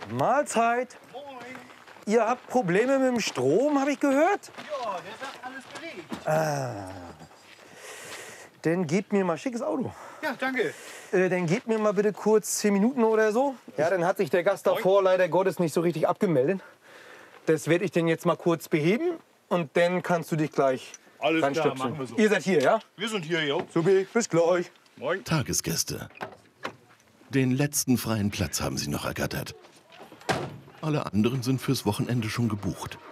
Mahlzeit. Moin. Ihr habt Probleme mit dem Strom, habe ich gehört? Ja, der sagt alles belegt. Dann gebt mir mal schickes Auto. Ja, danke. Dann gebt mir mal bitte kurz 10 Minuten oder so. Ja, dann hat sich der Gast davor leider Gottes nicht so richtig abgemeldet. Das werde ich denn jetzt mal kurz beheben und dann kannst du dich gleich Alles klar, reinstöpseln. machen wir so. Ihr seid hier, ja? Wir sind hier, jo. Super, bis gleich. Moin. Tagesgäste. Den letzten freien Platz haben sie noch ergattert. Alle anderen sind fürs Wochenende schon gebucht.